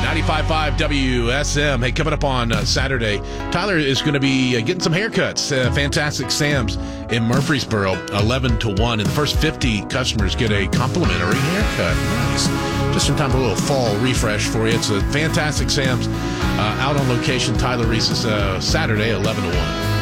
95.5 WSM. Hey, coming up on Saturday, Tyler is going to be getting some haircuts. Fantastic Sam's in Murfreesboro, 11 to 1. And the first 50 customers get a complimentary haircut. Nice. Just some time for a little fall refresh for you. It's a Fantastic Sam's out on location, Tyler Reese's Saturday, 11 to 1.